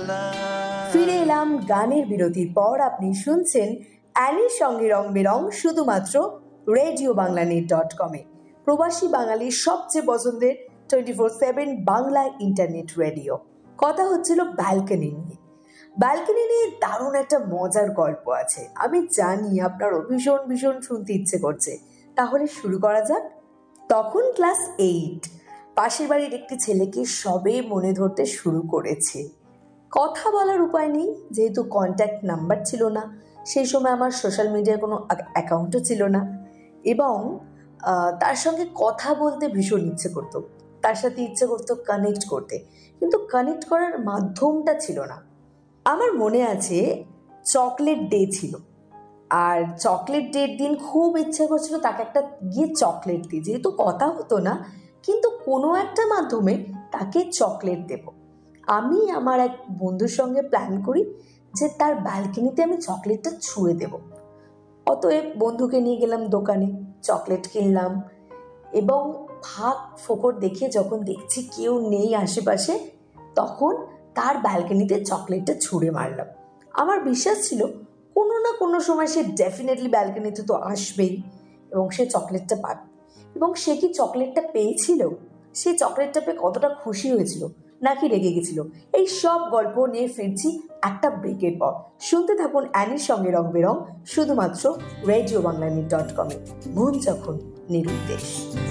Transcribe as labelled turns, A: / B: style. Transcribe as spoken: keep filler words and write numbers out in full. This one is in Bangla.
A: ফিরে এলাম গানের বিরতির পর। আপনি শুনছেন অ্যানির সঙ্গে রং বেরং, শুধুমাত্র রেডিও বাংলা নেট ডট কমে, প্রবাসী বাঙালির সবচেয়ে পছন্দের twenty four seven Bangla internet radio. কথা হচ্ছিল ব্যালকনি নিয়ে। ব্যালকনি নিয়ে দারুণ একটা মজার গল্প আছে। আমি জানি আপনারও ভীষণ ভীষণ শুনতে ইচ্ছে করছে, তাহলে শুরু করা যাক। তখন ক্লাস এইট, পাশের বাড়ির একটি ছেলেকে সবে মনে ধরতে শুরু করেছে। কথা বলার উপায় নেই, যেহেতু কন্ট্যাক্ট নাম্বার ছিল না, সেই সময় আমার সোশ্যাল মিডিয়ার কোনো অ্যাকাউন্টও ছিল না, এবং তার সঙ্গে কথা বলতে ভীষণ ইচ্ছে করতো, তার সাথে ইচ্ছে করতো কানেক্ট করতে, কিন্তু কানেক্ট করার মাধ্যমটা ছিল না। আমার মনে আছে চকলেট ডে ছিল, আর চকলেট ডের দিন খুব ইচ্ছে করছিল তাকে একটা গিয়ে চকলেট দিই, যেহেতু কথা হতো না, কিন্তু কোনো একটা মাধ্যমে তাকে চকলেট দেব। আমি আমার এক বন্ধুর সঙ্গে প্ল্যান করি যে তার ব্যালকনিতে আমি চকলেটটা ছুঁড়ে দেব। অতএব বন্ধুকে নিয়ে গেলাম দোকানে, চকলেট কিনলাম, এবং ফাঁক ফোকর দেখে যখন দেখছি কেউ নেই আশেপাশে, তখন তার ব্যালকনিতে চকলেটটা ছুঁড়ে মারলাম। আমার বিশ্বাস ছিল কোনো না কোনো সময় সে ডেফিনেটলি ব্যালকনিতে তো আসবেই এবং সে চকলেটটা পাবে। এবং সে কি চকলেটটা পেয়েছিল? সে চকলেটটা পেয়ে কতটা খুশি হয়েছিল নাকি রেগে গেছিল? এই সব গল্প নিয়ে ফিরছি একটা ব্রেকের পর। শুনতে থাকুন অ্যানির সঙ্গে রং বেরং, শুধুমাত্র রেডিও বাংলা নিউজ ডট কমে, মন যখন নিরুদ্দেশ।